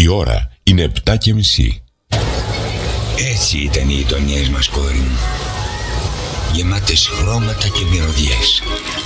Η ώρα είναι 7:30. Έτσι ήταν οι γειτονιές μας, κόρη μου. Γεμάτες χρώματα και μυρωδιές.